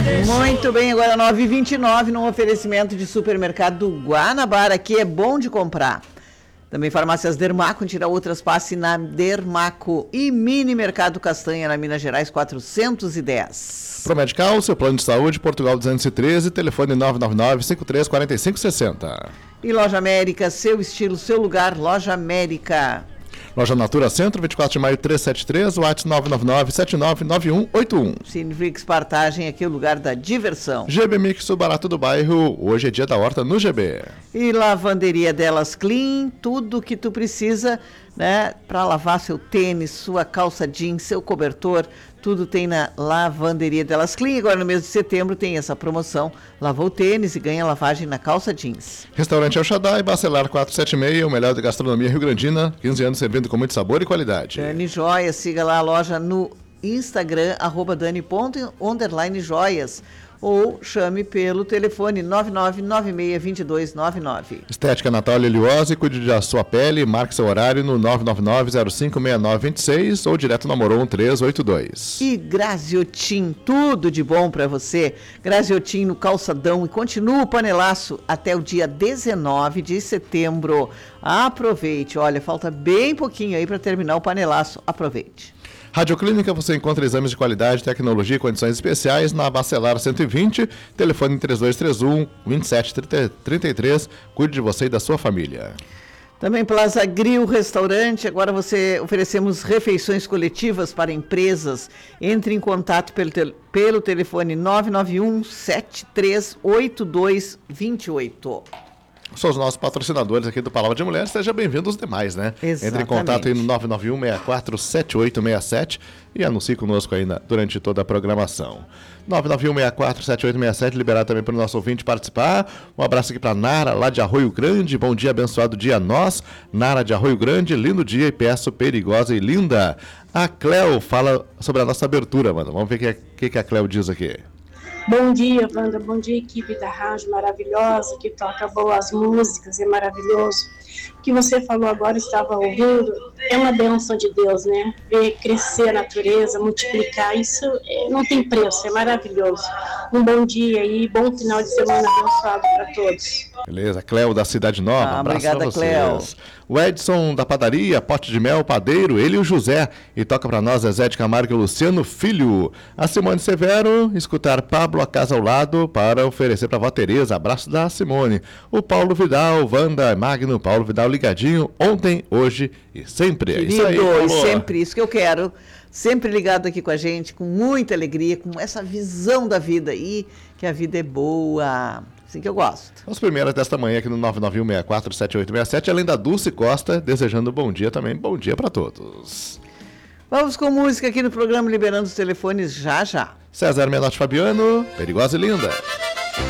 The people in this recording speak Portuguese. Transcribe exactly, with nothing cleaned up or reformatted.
Muito bem, agora nove e vinte e nove, num oferecimento de supermercado do Guanabara, que é bom de comprar. Também farmácias Dermaco, tira outras, passe na Dermaco. E Mini Mercado Castanha, na Minas Gerais, quatrocentos e dez. Promedical, seu plano de saúde, Portugal duzentos e treze, telefone nove nove nove, cinco três quatro cinco seis zero. E Loja América, seu estilo, seu lugar, Loja América. Loja Natura Centro, vinte e quatro de maio, trezentos e setenta e três, WhatsApp nove nove nove, sete nove nove um oito um. Cineflix Partagem, aqui é o lugar da diversão. G B Mix, o barato do bairro, hoje é dia da horta no G B. E Lavanderia Delas Clean, tudo que tu precisa, né, para lavar seu tênis, sua calça jeans, seu cobertor, tudo tem na Lavanderia Delas Clean. Agora no mês de setembro tem essa promoção, lavou o tênis e ganha lavagem na calça jeans. Restaurante El Shaddai, Bacelar quatrocentos e setenta e seis, o melhor da gastronomia rio-grandina, quinze anos servindo com muito sabor e qualidade. Dani Joias, siga lá a loja no Instagram, arroba dani ponto underline joias, ou chame pelo telefone nove nove nove seis dois dois nove nove. Estética Natal Liliose, cuide da sua pele, marque seu horário no nove nove nove, zero cinco seis nove dois seis ou direto na Moron trezentos e oitenta e dois. E Graziotin, tudo de bom para você. Graziotin no calçadão, e continua o panelaço até o dia dezenove de setembro. Aproveite, olha, falta bem pouquinho aí para terminar o panelaço. Aproveite. Radioclínica, você encontra exames de qualidade, tecnologia e condições especiais na Bacelar cento e vinte, telefone três dois três um, vinte e sete trinta e três, cuide de você e da sua família. Também Plaza Grill Restaurante, agora você oferecemos refeições coletivas para empresas. Entre em contato pelo, tel- pelo telefone nove nove um, sete três oito dois dois oito. São os nossos patrocinadores aqui do Palavra de Mulher. Seja bem-vindo os demais, né? Exatamente. Entre em contato aí no nove nove um, seis quatro sete oito seis sete e anuncie conosco aí na, durante toda a programação. nove nove um, seis quatro sete oito seis sete, liberado também para o nosso ouvinte participar. Um abraço aqui para Nara, lá de Arroio Grande. Bom dia, abençoado dia a nós. Nara de Arroio Grande, lindo dia e peço perigosa e linda. A Cleo fala sobre a nossa abertura, mano. Vamos ver o que, que, que a Cleo diz aqui. Bom dia, Wanda. Bom dia, equipe da rádio maravilhosa, que toca boas músicas, é maravilhoso. O que você falou agora, estava ouvindo, é uma bênção de Deus, né? Ver crescer a natureza, multiplicar, isso é, não tem preço, é maravilhoso. Um bom dia e bom final de semana abençoado para todos. Beleza, Cleo da Cidade Nova, Ah, um abraço obrigada, pra vocês. Cleo. O Edson da padaria, Pote de Mel, padeiro, ele e o José. E toca pra nós Zezé de Camargo e Luciano Filho. A Simone Severo, escutar Pablo, A Casa ao Lado, para oferecer pra vó Tereza. Abraço da Simone. O Paulo Vidal, Wanda, Magno, Paulo Vidal ligadinho, ontem, hoje e sempre. Querido, é isso aí, e Paulo. sempre isso que eu quero. Sempre ligado aqui com a gente, com muita alegria, com essa visão da vida aí, que a vida é boa. Assim que eu gosto. As primeiras desta manhã aqui no nove nove um, seis quatro sete oito seis sete, além da Dulce Costa, desejando bom dia também. Bom dia para todos. Vamos com música aqui no programa, liberando os telefones já já. César Menotti Fabiano, Perigosa e Linda.